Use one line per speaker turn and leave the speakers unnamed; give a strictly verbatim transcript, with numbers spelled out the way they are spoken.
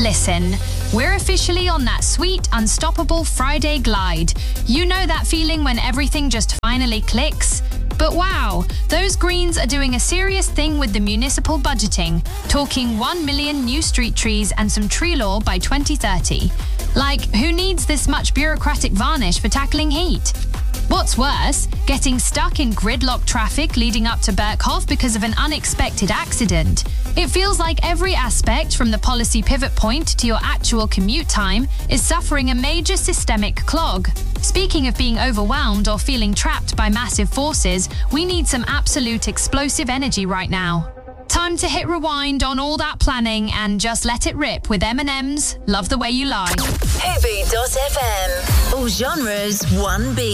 Listen, we're officially on that sweet, unstoppable Friday glide. You know that feeling when everything just finally clicks? But wow, those Greens are doing a serious thing with the municipal budgeting, talking one million new street trees and some tree law by twenty thirty. Like, who needs this much bureaucratic varnish for tackling heat? What's worse, getting stuck in gridlock traffic leading up to Berkhof because of an unexpected accident. It feels like every aspect, from the policy pivot point to your actual commute time, is suffering a major systemic clog. Speaking of being overwhelmed or feeling trapped by massive forces, we need some absolute explosive energy right now. Time to hit rewind on all that planning and just let it rip with M and M's Love the Way You Lie.
Hoovy dot f m. All genres, one beat.